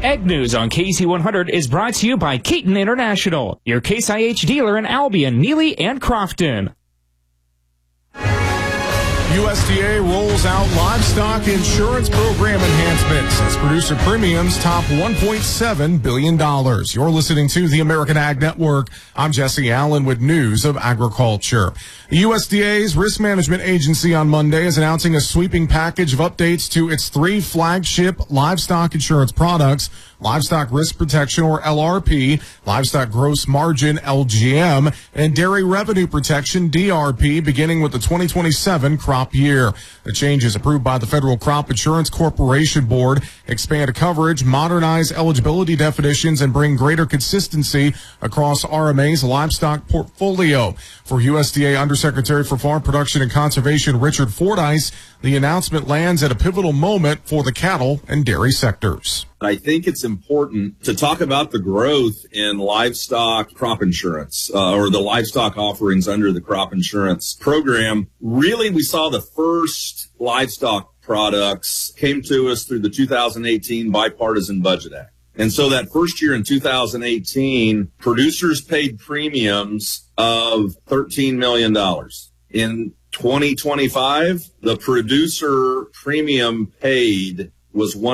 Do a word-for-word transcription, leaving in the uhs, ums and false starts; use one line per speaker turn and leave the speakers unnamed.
Ag News on K C one hundred is brought to you by Keaton International, your Case I H dealer in Albion, Neely, and Crofton.
U S D A rolls out livestock insurance program enhancements as producer premiums top one point seven billion dollars. You're listening to the American Ag Network. I'm Jesse Allen with news of agriculture. The U S D A's Risk Management Agency on Monday is announcing a sweeping package of updates to its three flagship livestock insurance products: Livestock Risk Protection, or L R P, Livestock Gross Margin, L G M, and Dairy Revenue Protection, D R P, beginning with the twenty twenty-seven crop year. The changes approved by the Federal Crop Insurance Corporation Board expand coverage, modernize eligibility definitions, and bring greater consistency across R M A's livestock portfolio. For U S D A Undersecretary for Farm Production and Conservation Richard Fordyce, the announcement lands at a pivotal moment for the cattle and dairy sectors.
I think it's important to talk about the growth in livestock crop insurance, uh, or the livestock offerings under the crop insurance program. Really, we saw the first livestock products came to us through the two thousand eighteen Bipartisan Budget Act. And so that first year in two thousand eighteen, producers paid premiums of thirteen million dollars. In twenty twenty-five, the producer premium paid was one